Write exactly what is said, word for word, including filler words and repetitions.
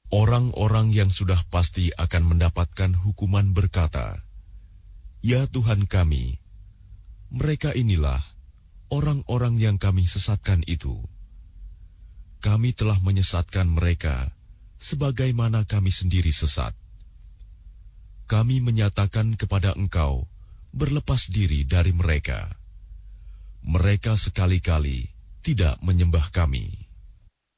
Orang-orang yang sudah pasti akan mendapatkan hukuman berkata, "Ya Tuhan kami, mereka inilah orang-orang yang kami sesatkan itu. Kami telah menyesatkan mereka sebagaimana kami sendiri sesat. Kami menyatakan kepada Engkau berlepas diri dari mereka. Mereka sekali-kali tidak menyembah kami."